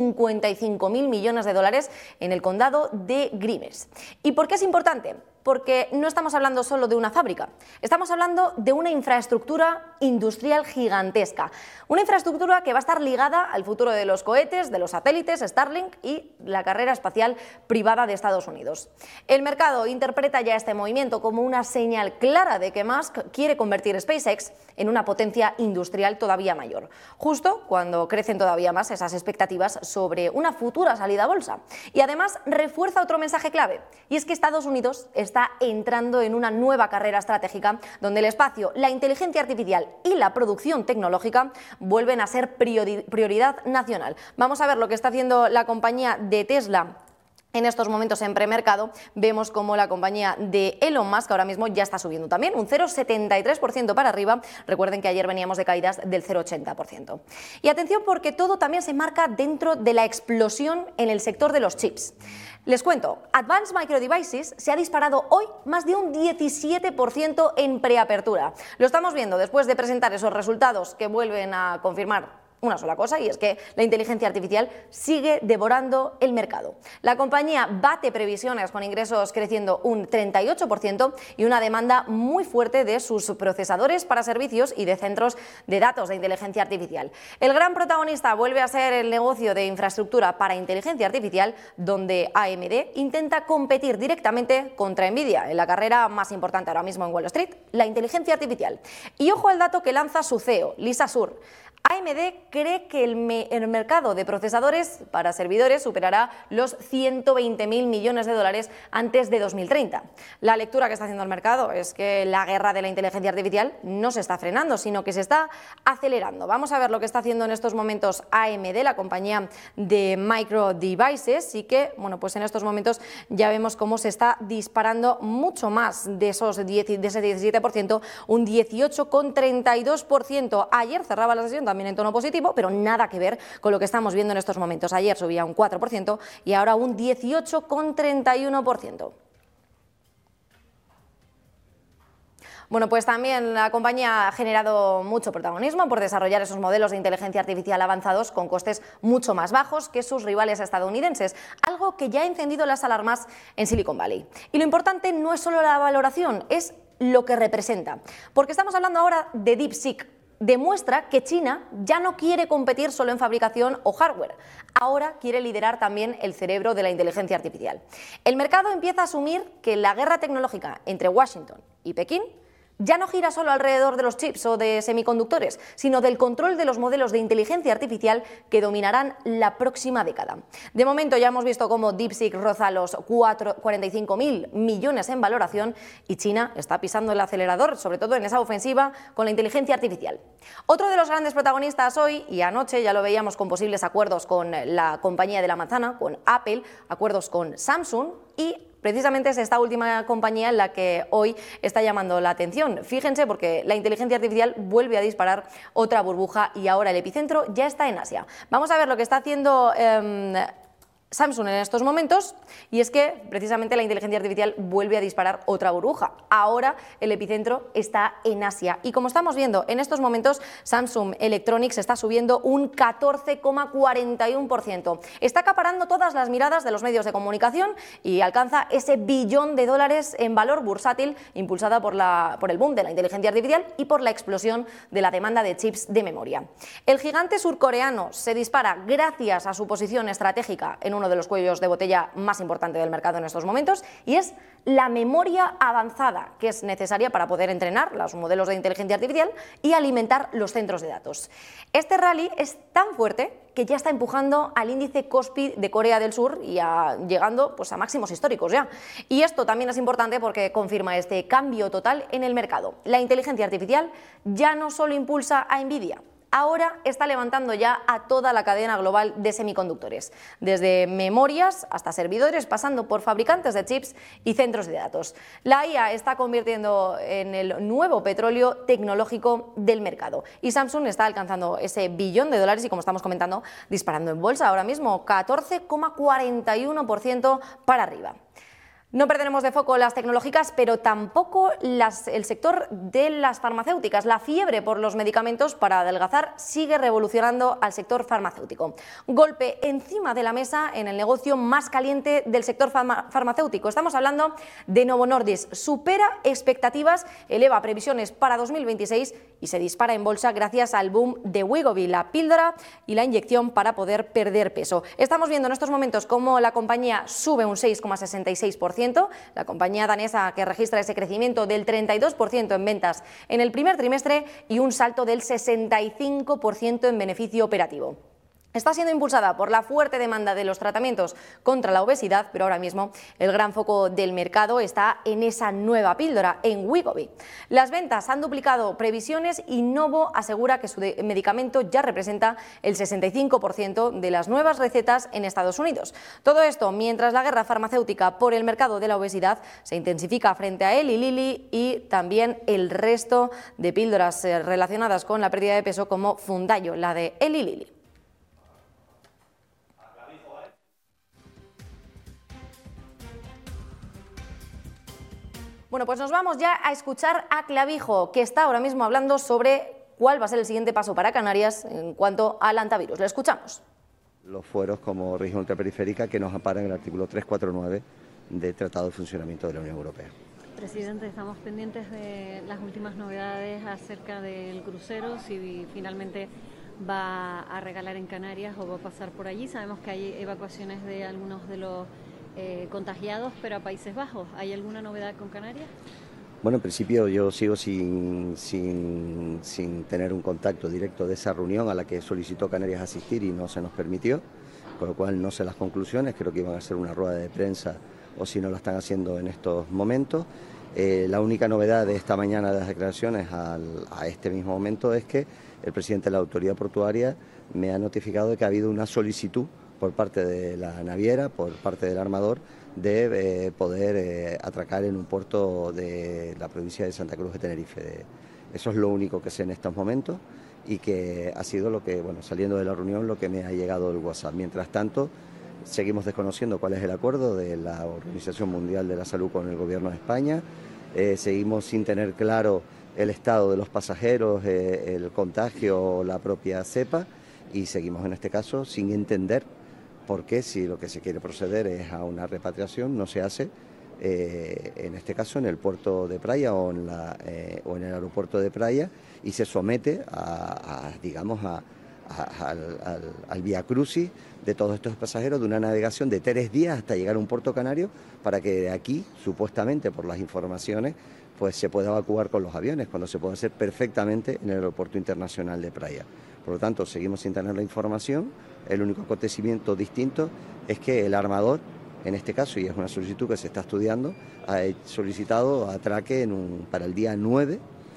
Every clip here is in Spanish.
55.000 millones de dólares en el condado de Grimes. ¿Y por qué es importante? Porque no estamos hablando solo de una fábrica, estamos hablando de una infraestructura industrial gigantesca, una infraestructura que va a estar ligada al futuro de los cohetes, de los satélites, Starlink y la carrera espacial privada de Estados Unidos. El mercado interpreta ya este movimiento como una señal clara de que Musk quiere convertir SpaceX en una potencia industrial todavía mayor, justo cuando crecen todavía más esas expectativas sobre una futura salida a bolsa. Y además refuerza otro mensaje clave, y es que Estados Unidos está entrando en una nueva carrera estratégica donde el espacio, la inteligencia artificial y la producción tecnológica vuelven a ser prioridad nacional. Vamos a ver lo que está haciendo la compañía de Tesla. En estos momentos en premercado vemos como la compañía de Elon Musk ahora mismo ya está subiendo también un 0,73% para arriba. Recuerden que ayer veníamos de caídas del 0,80%. Y atención porque todo también se marca dentro de la explosión en el sector de los chips. Les cuento, Advanced Micro Devices se ha disparado hoy más de un 17% en preapertura. Lo estamos viendo después de presentar esos resultados que vuelven a confirmar una sola cosa, y es que la inteligencia artificial sigue devorando el mercado. La compañía bate previsiones con ingresos creciendo un 38% y una demanda muy fuerte de sus procesadores para servicios y de centros de datos de inteligencia artificial. El gran protagonista vuelve a ser el negocio de infraestructura para inteligencia artificial, donde AMD intenta competir directamente contra Nvidia en la carrera más importante ahora mismo en Wall Street, la inteligencia artificial. Y ojo al dato que lanza su CEO, Lisa Su. AMD cree que el mercado de procesadores para servidores superará los 120.000 millones de dólares antes de 2030. La lectura que está haciendo el mercado es que la guerra de la inteligencia artificial no se está frenando, sino que se está acelerando. Vamos a ver lo que está haciendo en estos momentos AMD, la compañía de Micro Devices, y que, bueno, pues en estos momentos ya vemos cómo se está disparando mucho más de ese 17%, un 18,32%. Ayer cerraba la sesión también en tono positivo, pero nada que ver con lo que estamos viendo en estos momentos. Ayer subía un 4% y ahora un 18,31%. Bueno, pues también la compañía ha generado mucho protagonismo por desarrollar esos modelos de inteligencia artificial avanzados con costes mucho más bajos que sus rivales estadounidenses, algo que ya ha encendido las alarmas en Silicon Valley. Y lo importante no es solo la valoración, es lo que representa, porque estamos hablando ahora de DeepSeek. Demuestra que China ya no quiere competir solo en fabricación o hardware, ahora quiere liderar también el cerebro de la inteligencia artificial. El mercado empieza a asumir que la guerra tecnológica entre Washington y Pekín ya no gira solo alrededor de los chips o de semiconductores, sino del control de los modelos de inteligencia artificial que dominarán la próxima década. De momento ya hemos visto cómo DeepSeek roza los 45.000 millones en valoración y China está pisando el acelerador, sobre todo en esa ofensiva con la inteligencia artificial. Otro de los grandes protagonistas hoy y anoche ya lo veíamos con posibles acuerdos con la compañía de la manzana, con Apple, acuerdos con Samsung y precisamente es esta última compañía en la que hoy está llamando la atención. Fíjense porque la inteligencia artificial vuelve a disparar otra burbuja y ahora el epicentro ya está en Asia. Vamos a ver lo que está haciendo Samsung en estos momentos, y es que precisamente la inteligencia artificial vuelve a disparar otra burbuja. Ahora el epicentro está en Asia y como estamos viendo en estos momentos, Samsung Electronics está subiendo un 14,41%. Está acaparando todas las miradas de los medios de comunicación y alcanza ese billón de dólares en valor bursátil impulsada por el boom de la inteligencia artificial y por la explosión de la demanda de chips de memoria. El gigante surcoreano se dispara gracias a su posición estratégica en uno de los cuellos de botella más importantes del mercado en estos momentos, y es la memoria avanzada que es necesaria para poder entrenar los modelos de inteligencia artificial y alimentar los centros de datos. Este rally es tan fuerte que ya está empujando al índice Kospi de Corea del Sur y llegando pues, a máximos históricos ya. Y esto también es importante porque confirma este cambio total en el mercado. La inteligencia artificial ya no solo impulsa a Nvidia, ahora está levantando ya a toda la cadena global de semiconductores, desde memorias hasta servidores, pasando por fabricantes de chips y centros de datos. La IA está convirtiendo en el nuevo petróleo tecnológico del mercado y Samsung está alcanzando ese billón de dólares y, como estamos comentando, disparando en bolsa ahora mismo 14,41% para arriba. No perderemos de foco las tecnológicas, pero tampoco el sector de las farmacéuticas. La fiebre por los medicamentos para adelgazar sigue revolucionando al sector farmacéutico. Golpe encima de la mesa en el negocio más caliente del sector farmacéutico. Estamos hablando de Novo Nordisk. Supera expectativas, eleva previsiones para 2026 y se dispara en bolsa gracias al boom de Wegovy, la píldora y la inyección para poder perder peso. Estamos viendo en estos momentos cómo la compañía sube un 6,66%. La compañía danesa que registra ese crecimiento del 32% en ventas en el primer trimestre y un salto del 65% en beneficio operativo. Está siendo impulsada por la fuerte demanda de los tratamientos contra la obesidad, pero ahora mismo el gran foco del mercado está en esa nueva píldora, en Wegovy. Las ventas han duplicado previsiones y Novo asegura que su medicamento ya representa el 65% de las nuevas recetas en Estados Unidos. Todo esto mientras la guerra farmacéutica por el mercado de la obesidad se intensifica frente a Eli Lilly y también el resto de píldoras relacionadas con la pérdida de peso como Foundayo, la de Eli Lilly. Bueno, pues nos vamos ya a escuchar a Clavijo, que está ahora mismo hablando sobre cuál va a ser el siguiente paso para Canarias en cuanto al antivirus. Lo escuchamos. Los fueros como región ultraperiférica que nos amparan en el artículo 349 del Tratado de Funcionamiento de la Unión Europea. Presidente, estamos pendientes de las últimas novedades acerca del crucero, si finalmente va a regalar en Canarias o va a pasar por allí. Sabemos que hay evacuaciones de algunos de los contagiados, pero a Países Bajos. ¿Hay alguna novedad con Canarias? Bueno, en principio yo sigo sin tener un contacto directo de esa reunión a la que solicitó Canarias asistir y no se nos permitió, con lo cual no sé las conclusiones, creo que iban a hacer una rueda de prensa o si no lo están haciendo en estos momentos. La única novedad de esta mañana de las declaraciones a este mismo momento es que el presidente de la autoridad portuaria me ha notificado de que ha habido una solicitud por parte de la naviera, por parte del armador, de poder atracar en un puerto de la provincia de Santa Cruz de Tenerife. Eso es lo único que sé en estos momentos y que ha sido lo que, bueno, saliendo de la reunión, lo que me ha llegado el WhatsApp. Mientras tanto, seguimos desconociendo cuál es el acuerdo de la Organización Mundial de la Salud con el Gobierno de España, seguimos sin tener claro el estado de los pasajeros, el contagio o la propia cepa y seguimos en este caso sin entender porque si lo que se quiere proceder es a una repatriación, no se hace, en este caso en el puerto de Praia o en el aeropuerto de Praia y se somete al vía crucis de todos estos pasajeros de una navegación de 3 días hasta llegar a un puerto canario para que de aquí, supuestamente por las informaciones, pues se pueda evacuar con los aviones, cuando se puede hacer perfectamente en el aeropuerto internacional de Praia. Por lo tanto, seguimos sin tener la información. El único acontecimiento distinto es que el armador, en este caso, y es una solicitud que se está estudiando, ha solicitado atraque para el día 9,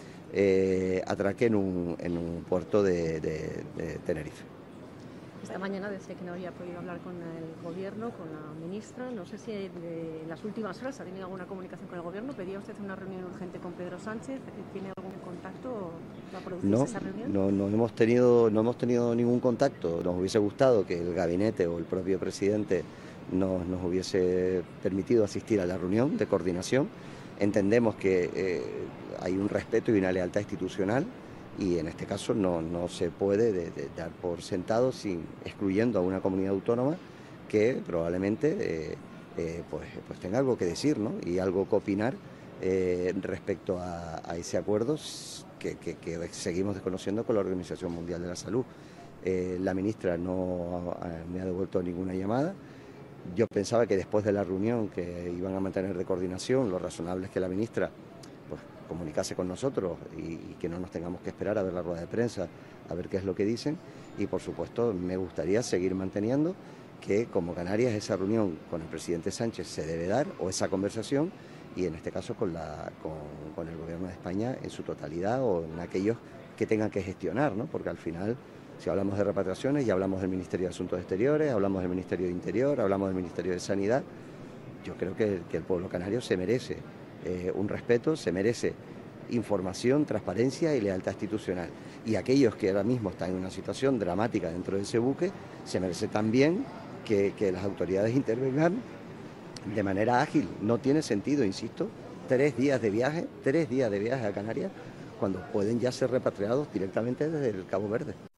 atraque en un puerto de Tenerife. Esta mañana decía que no había podido hablar con el Gobierno, con la ministra. No sé si en las últimas horas ha tenido alguna comunicación con el Gobierno. ¿Pedía usted una reunión urgente con Pedro Sánchez? ¿Tiene algún contacto para producirse esa reunión? No hemos tenido ningún contacto. Nos hubiese gustado que el gabinete o el propio presidente nos hubiese permitido asistir a la reunión de coordinación. Entendemos que hay un respeto y una lealtad institucional y en este caso no se puede dar por sentado excluyendo a una comunidad autónoma que probablemente pues tenga algo que decir, ¿no? Y algo que opinar respecto a ese acuerdo que seguimos desconociendo con la Organización Mundial de la Salud. La ministra no me ha devuelto ninguna llamada. Yo pensaba que después de la reunión que iban a mantener de coordinación, lo razonable es que la ministra pues comunicase con nosotros y que no nos tengamos que esperar a ver la rueda de prensa, a ver qué es lo que dicen. Y por supuesto me gustaría seguir manteniendo que como Canarias esa reunión con el presidente Sánchez se debe dar, o esa conversación, y en este caso con el Gobierno de España en su totalidad o en aquellos que tengan que gestionar, ¿no? Porque al final, si hablamos de repatriaciones, ya hablamos del Ministerio de Asuntos Exteriores, hablamos del Ministerio de Interior, hablamos del Ministerio de Sanidad. Yo creo que el pueblo canario se merece un respeto, se merece información, transparencia y lealtad institucional. Y aquellos que ahora mismo están en una situación dramática dentro de ese buque, se merece también que las autoridades intervengan de manera ágil. No tiene sentido, insisto, 3 días de viaje a Canarias, cuando pueden ya ser repatriados directamente desde el Cabo Verde.